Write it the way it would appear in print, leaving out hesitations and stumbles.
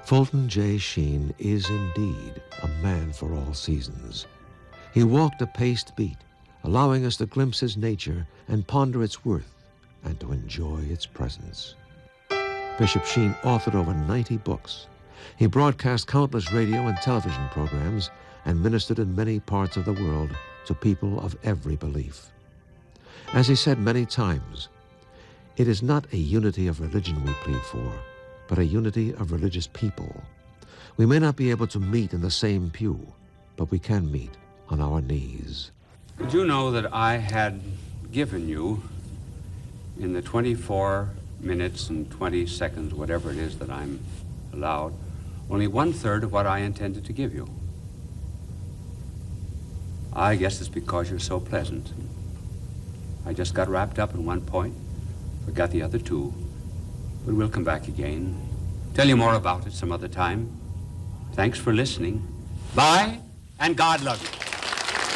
Fulton J. Sheen is indeed a man for all seasons. He walked a paced beat, allowing us to glimpse his nature and ponder its worth and to enjoy its presence. Bishop Sheen authored over 90 books. He broadcast countless radio and television programs and ministered in many parts of the world to people of every belief. As he said many times, it is not a unity of religion we plead for, but a unity of religious people. We may not be able to meet in the same pew, but we can meet on our knees. Did you know that I had given you, in the 24 minutes and 20 seconds, whatever it is that I'm allowed, only 1/3 of what I intended to give you? I guess it's because you're so pleasant. I just got wrapped up in one point, forgot the other two, but we'll come back again. Tell you more about it some other time. Thanks for listening. Bye, and God love you.